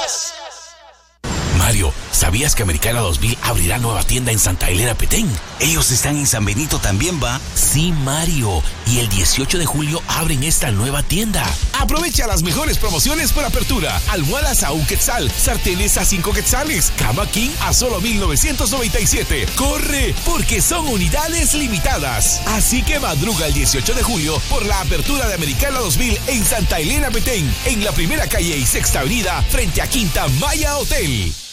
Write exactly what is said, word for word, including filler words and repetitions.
Mario, ¿sabías que Americana dos mil abrirá nueva tienda en Santa Elena, Petén? Ellos están en San Benito también, ¿va? Sí, Mario. Y el dieciocho de julio abren esta nueva tienda. Aprovecha las mejores promociones por apertura. Almohadas a un quetzal, sartenes a cinco quetzales, cama king a solo mil novecientos noventa y siete. ¡Corre! Porque son unidades limitadas. Así que madruga el dieciocho de julio por la apertura de Americana dos mil en Santa Elena, Petén, en la primera calle y sexta avenida frente a Quinta Maya Hotel.